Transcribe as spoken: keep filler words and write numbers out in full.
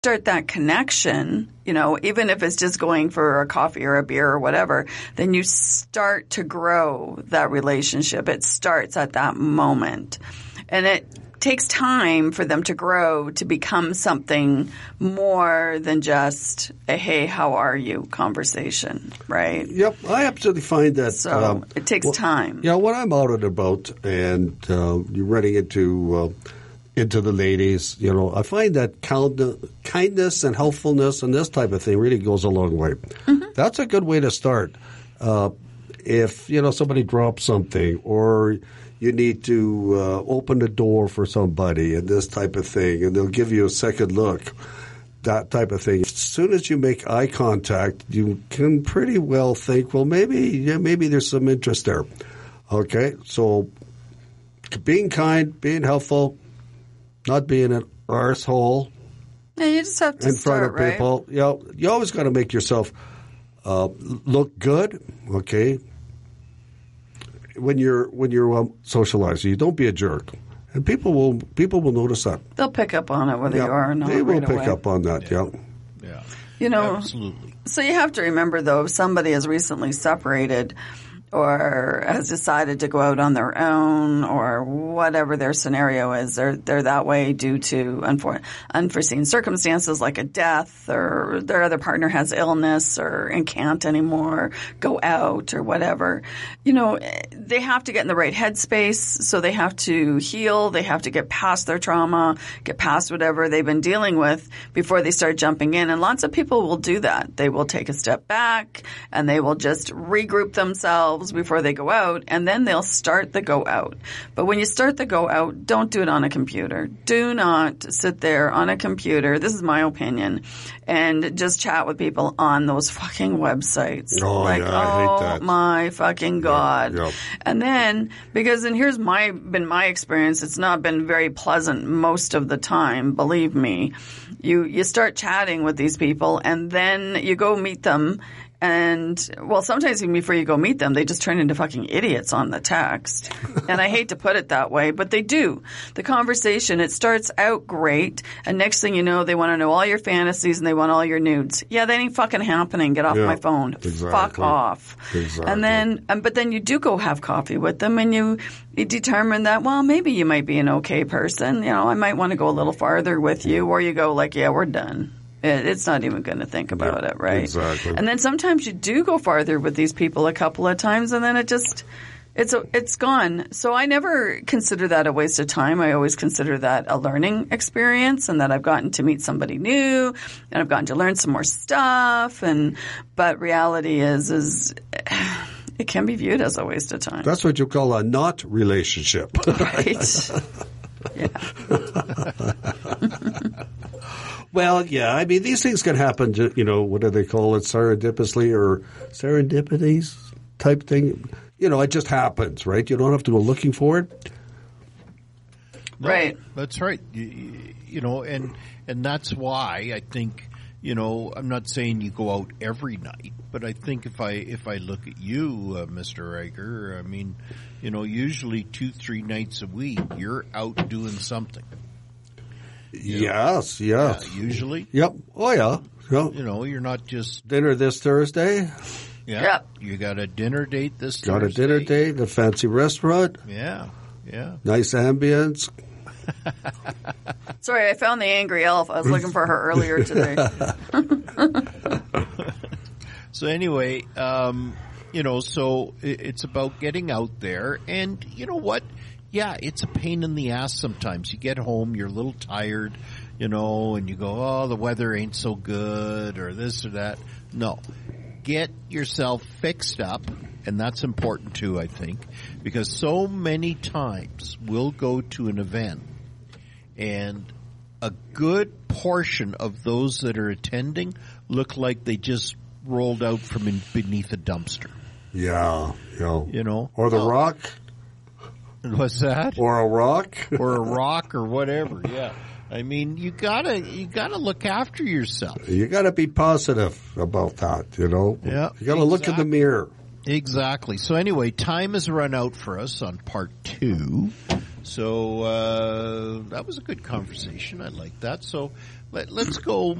start that connection, you know, even if it's just going for a coffee or a beer or whatever, then you start to grow that relationship. It starts at that moment. And it takes time for them to grow to become something more than just a hey, how are you conversation, right? Yep, I absolutely find that. So um, it takes well, time. Yeah, you know, when I'm out and about and uh, you're running into uh, into the ladies, you know, I find that kind- kindness and helpfulness and this type of thing really goes a long way. Mm-hmm. That's a good way to start. Uh, if, you know, somebody drops something or you need to uh, open the door for somebody and this type of thing, and they'll give you a second look, that type of thing. As soon as you make eye contact, you can pretty well think, well, maybe yeah, maybe there's some interest there. Okay? So being kind, being helpful, not being an arsehole Yeah, you just have to in start, front of right? people. You know, you always got to make yourself uh, look good, okay? When you're when you're um, socializing, you don't be a jerk, and people will people will notice that. They'll pick up on it whether Yeah, you are or not. they will right pick away. up on that. Yeah. Yeah. yeah. You know, Absolutely. So you have to remember, though, if somebody is recently separated or has decided to go out on their own or whatever their scenario is, they're, they're that way due to unfor- unforeseen circumstances like a death or their other partner has illness or and can't anymore go out or whatever. You know, they have to get in the right headspace, so they have to heal. They have to get past their trauma, get past whatever they've been dealing with before they start jumping in. And lots of people will do that. They will take a step back and they will just regroup themselves before they go out, and then they'll start the go out. But when you start the go out, don't do it on a computer. Do not sit there on a computer, this is my opinion, and just chat with people on those fucking websites. Oh, like, yeah, I hate oh that. my fucking God. Yeah, yeah. And then, because, and here's my, been my experience, it's not been very pleasant most of the time, believe me. You, you start chatting with these people and then you go meet them. And, well, sometimes even before you go meet them, they just turn into fucking idiots on the text. And I hate to put it that way, but they do. The conversation, it starts out great, and next thing you know, they want to know all your fantasies and they want all your nudes. Yeah, that ain't fucking happening. Get off Yeah, my phone. exactly. Fuck off. Exactly. And then, um, but then you do go have coffee with them and you, you determine that, well, maybe you might be an okay person. You know, I might want to go a little farther with you, or you go like, yeah, we're done. It's not even going to think about Yeah, it, right? exactly. And then sometimes you do go farther with these people a couple of times, and then it just it's a, it's gone. So I never consider that a waste of time. I always consider that a learning experience, and that I've gotten to meet somebody new, and I've gotten to learn some more stuff. And but reality is is it can be viewed as a waste of time. That's what you call a not relationship. Right? Yeah. Well, yeah, I mean, these things can happen, to, you know, what do they call it, serendipitously or serendipities type thing. You know, it just happens, right? You don't have to go looking for it. No, Right. That's right. You, you know, and and that's why I think, you know, I'm not saying you go out every night, but I think if I if I look at you, uh, Mister Egger, I mean, you know, usually two, three nights a week, you're out doing something. Yes, yes. Yeah, usually. Yep. Oh, yeah. yeah. You know, you're not just Dinner this Thursday. yeah. Yep. You got a dinner date this Got Thursday. a dinner date, a fancy restaurant, Yeah, yeah. nice ambience. Sorry, I found the angry elf. I was looking for her earlier today. So anyway, um, you know, so it, it's about getting out there, and you know what? Yeah, it's a pain in the ass sometimes. You get home, you're a little tired, you know, and you go, oh, the weather ain't so good, or this or that. No. Get yourself fixed up, and that's important too, I think, because so many times we'll go to an event, and a good portion of those that are attending look like they just rolled out from in, beneath a dumpster. Yeah, yeah. You know? Or the Oh. rock, What's that? or a rock. Or a rock or whatever, yeah. I mean, you gotta, you gotta look after yourself. You got to be positive about that, you know. Yeah, You got to look in the exactly. mirror. Exactly. So anyway, time has run out for us on part two. So uh, that was a good conversation. I like that. So let, let's go